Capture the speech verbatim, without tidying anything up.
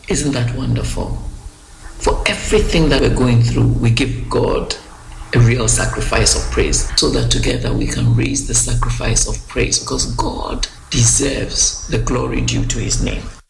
Isn't that wonderful? For everything that we're going through, we give God a real sacrifice of praise, so that together we can raise the sacrifice of praise, because God deserves the glory due to his name.